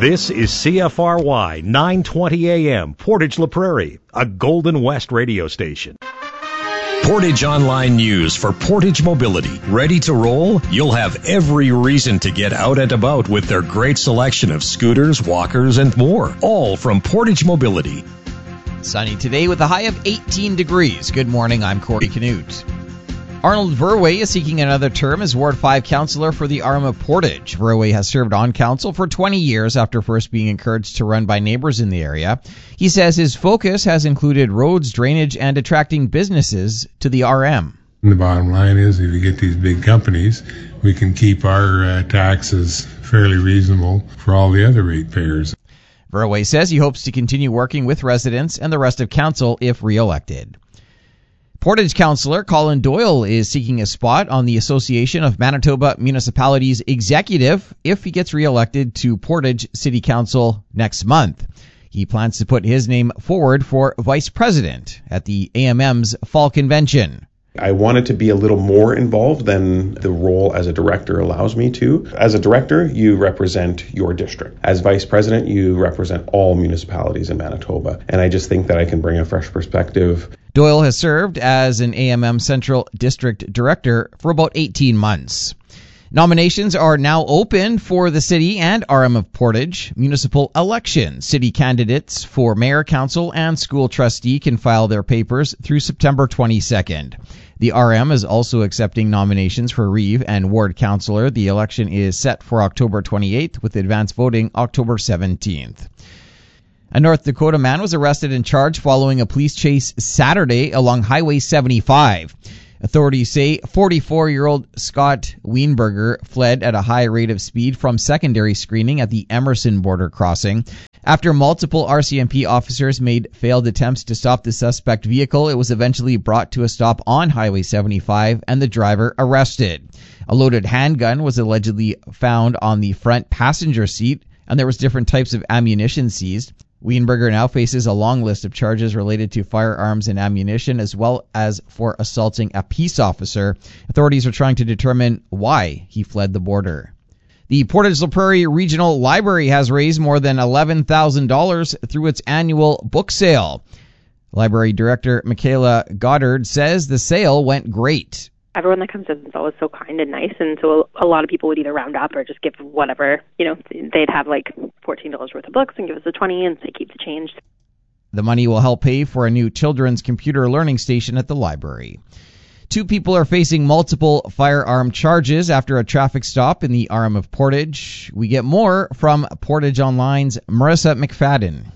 This is CFRY 920 AM, Portage La Prairie, a Golden West radio station. Portage Online News for Portage Mobility. Ready to roll? You'll have every reason to get out and about with their great selection of scooters, walkers, and more. All from Portage Mobility. Sunny today with a high of 18 degrees. Good morning, I'm Corey Canute. Arnold Verwey is seeking another term as Ward 5 councillor for the Arm of Portage. Verwey has served on council for 20 years after first being encouraged to run by neighbours in the area. He says his focus has included roads, drainage, and attracting businesses to the RM. The bottom line is if you get these big companies, we can keep our taxes fairly reasonable for all the other ratepayers. Verwey says he hopes to continue working with residents and the rest of council if re-elected. Portage councillor Colin Doyle is seeking a spot on the Association of Manitoba Municipalities executive if he gets re-elected to Portage City Council next month. He plans to put his name forward for vice president at the AMM's fall convention. I wanted to be a little more involved than the role as a director allows me to. As a director, you represent your district. As vice president, you represent all municipalities in Manitoba. And I just think that I can bring a fresh perspective. Doyle has served as an AMM Central District Director for about 18 months. Nominations are now open for the City and RM of Portage municipal elections. City candidates for mayor, council, and school trustee can file their papers through September 22nd. The RM is also accepting nominations for Reeve and ward councillor. The election is set for October 28th with advanced voting October 17th. A North Dakota man was arrested and charged following a police chase Saturday along Highway 75. Authorities say 44-year-old Scott Weinberger fled at a high rate of speed from secondary screening at the Emerson border crossing. After multiple RCMP officers made failed attempts to stop the suspect vehicle, it was eventually brought to a stop on Highway 75 and the driver arrested. A loaded handgun was allegedly found on the front passenger seat, and there was different types of ammunition seized. Weinberger now faces a long list of charges related to firearms and ammunition, as well as for assaulting a peace officer. Authorities are trying to determine why he fled the border. The Portage La Prairie Regional Library has raised more than $11,000 through its annual book sale. Library Director Michaela Goddard says the sale went great. Everyone that comes in is always so kind and nice, and so a lot of people would either round up or just give whatever. They'd have like $14 worth of books and give us the $20 and say keep the change. The money will help pay for a new children's computer learning station at the library. 2 people are facing multiple firearm charges after a traffic stop in the RM of Portage. We get more from Portage Online's Marissa McFadden.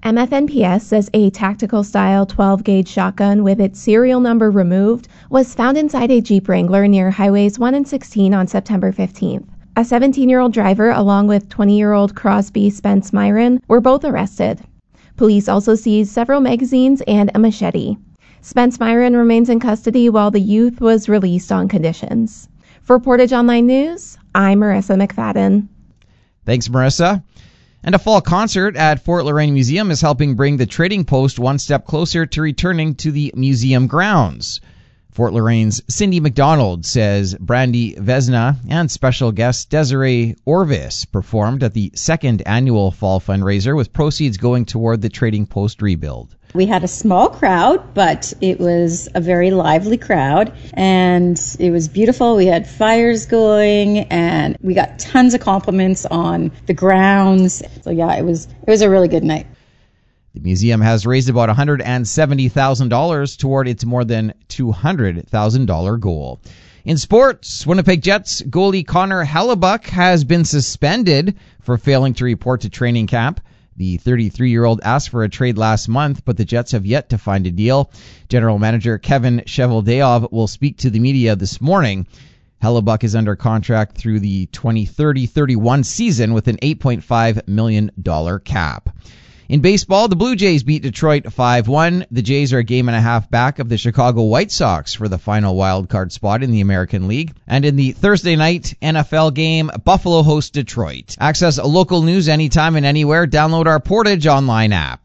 MFNPS says a tactical-style 12-gauge shotgun with its serial number removed was found inside a Jeep Wrangler near Highways 1 and 16 on September 15th. A 17-year-old driver along with 20-year-old Crosby Spence Myron were both arrested. Police also seized several magazines and a machete. Spence Myron remains in custody while the youth was released on conditions. For Portage Online News, I'm Marissa McFadden. Thanks, Marissa. And a fall concert at Fort Loraine Museum is helping bring the Trading Post one step closer to returning to the museum grounds. Fort Loraine's Cindy McDonald says Brandy Vesna and special guest Desiree Orvis performed at the second annual fall fundraiser, with proceeds going toward the Trading Post rebuild. We had a small crowd, but it was a very lively crowd, and it was beautiful. We had fires going, and we got tons of compliments on the grounds. So yeah, it was a really good night. The museum has raised about $170,000 toward its more than $200,000 goal. In sports, Winnipeg Jets goalie Connor Hellebuck has been suspended for failing to report to training camp. The 33-year-old asked for a trade last month, but the Jets have yet to find a deal. General Manager Kevin Cheveldayoff will speak to the media this morning. Hellebuck is under contract through the 2030-31 season with an $8.5 million cap. In baseball, the Blue Jays beat Detroit 5-1. The Jays are a game and a half back of the Chicago White Sox for the final wild card spot in the American League. And in the Thursday night NFL game, Buffalo hosts Detroit. Access local news anytime and anywhere. Download our Portage Online app.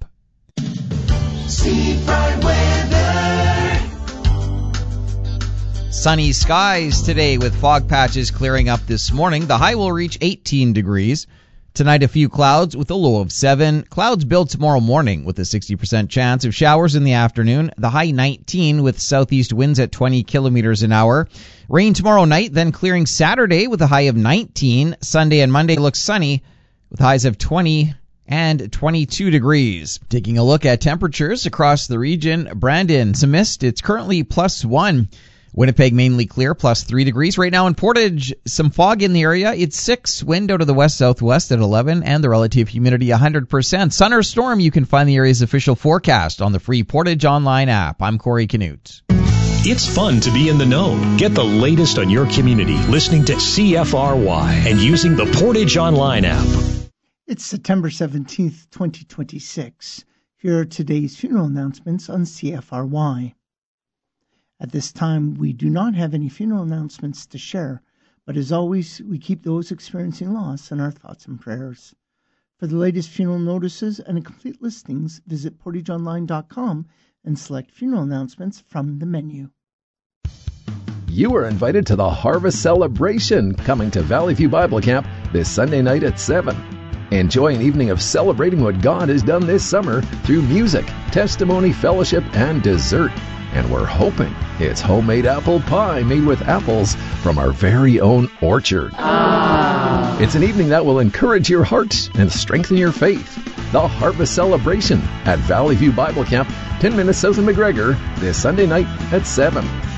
Sunny skies today with fog patches clearing up this morning. The high will reach 18 degrees. Tonight, a few clouds with a low of 7. Clouds build tomorrow morning with a 60% chance of showers in the afternoon. The high 19 with southeast winds at 20 kilometers an hour. Rain tomorrow night, then clearing Saturday with a high of 19. Sunday and Monday looks sunny with highs of 20 and 22 degrees. Taking a look at temperatures across the region. Brandon, some mist. It's currently +1. Winnipeg mainly clear, +3 degrees. Right now in Portage, some fog in the area. It's 6, wind out of the west-southwest at 11, and the relative humidity 100%. Sun or storm, you can find the area's official forecast on the free Portage Online app. I'm Corey Canute. It's fun to be in the know. Get the latest on your community listening to CFRY and using the Portage Online app. It's September 17th, 2026. Here are today's funeral announcements on CFRY. At this time, we do not have any funeral announcements to share, but as always, we keep those experiencing loss in our thoughts and prayers. For the latest funeral notices and complete listings, visit portageonline.com and select funeral announcements from the menu. You are invited to the Harvest Celebration coming to Valley View Bible Camp this Sunday night at 7. Enjoy an evening of celebrating what God has done this summer through music, testimony, fellowship, and dessert. And we're hoping it's homemade apple pie made with apples from our very own orchard. It's an evening that will encourage your heart and strengthen your faith. The Harvest Celebration at Valley View Bible Camp, 10 minutes south of McGregor, this Sunday night at 7.